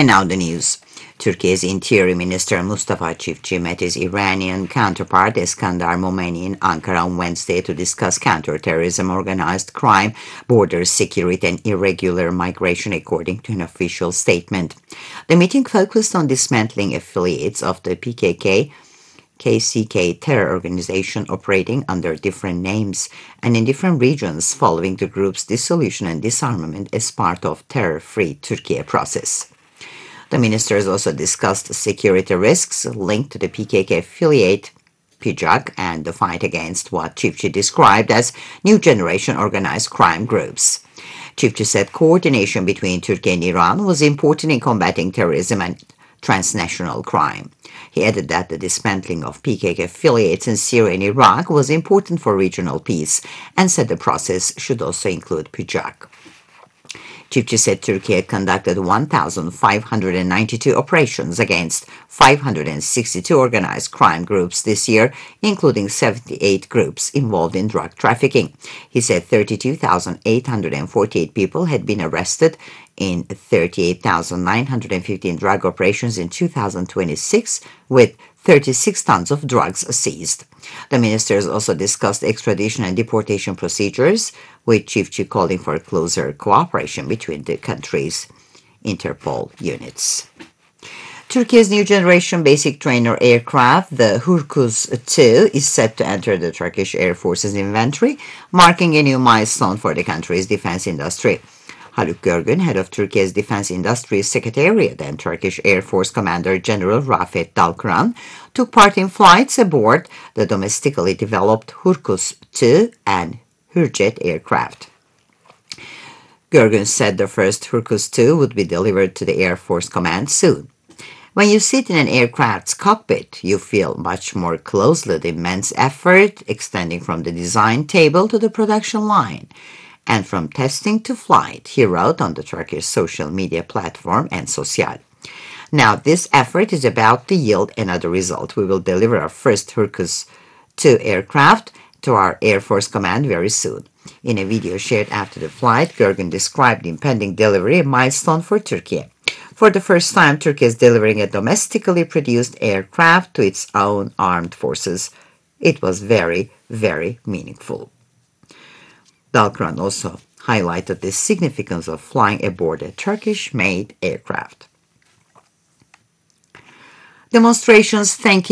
And now the news. Turkey's Interior Minister Mustafa Çiftçi met his Iranian counterpart Eskandar Momeni in Ankara on Wednesday to discuss counterterrorism, organized crime, border security, and irregular migration, according to an official statement. The meeting focused on dismantling affiliates of the KCK terror organization operating under different names and in different regions following the group's dissolution and disarmament as part of terror-free Turkey process. The ministers also discussed security risks linked to the PKK affiliate PJAK and the fight against what Çiftçi described as new generation organized crime groups. Çiftçi said coordination between Turkey and Iran was important in combating terrorism and transnational crime. He added that the dismantling of PKK affiliates in Syria and Iraq was important for regional peace and said the process should also include PJAK. Çiftçi said Turkey had conducted 1,592 operations against 562 organized crime groups this year, including 78 groups involved in drug trafficking. He said 32,848 people had been arrested in 38,915 drug operations in 2026, with 36 tons of drugs seized. The ministers also discussed extradition and deportation procedures, with Çiftçi calling for closer cooperation between the countries' Interpol units. Turkey's new generation basic trainer aircraft, the Hurkuz 2, is set to enter the Turkish Air Force's inventory, marking a new milestone for the country's defense industry. Haluk Görgün, head of Turkey's Defense Industry Secretariat, and Turkish Air Force Commander General Rafet Dalkıran took part in flights aboard the domestically developed Hurkuz 2 and Hürjet aircraft. Görgün said the first Hurkuz 2 would be delivered to the Air Force Command soon. When you sit in an aircraft's cockpit, you feel much more closely the immense effort extending from the design table to the production line, and from testing to flight, he wrote on the Turkish social media platform Ensosyal. Now, this effort is about to yield another result. We will deliver our first Hurkuz 2 aircraft to our Air Force Command very soon. In a video shared after the flight, Görgün described the impending delivery a milestone for Turkey. For the first time, Turkey is delivering a domestically produced aircraft to its own armed forces. It was very, very meaningful. Dalkıran also highlighted the significance of flying aboard a Turkish-made aircraft. Demonstrations thanking